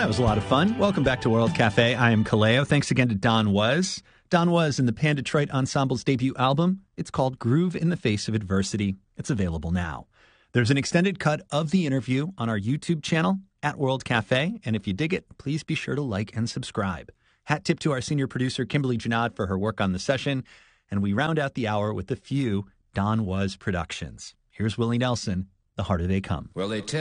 That was a lot of fun. Welcome back to World Cafe. I am Kaleo. Thanks again to Don Was. Don Was in the Pan Detroit Ensemble's debut album. It's called Groove in the Face of Adversity. It's available now. There's an extended cut of the interview on our YouTube channel at World Cafe. And if you dig it, please be sure to like and subscribe. Hat tip to our senior producer, Kimberly Janad, for her work on the session. And we round out the hour with a few Don Was productions. Here's Willie Nelson, The Harder They Come. Well, they tell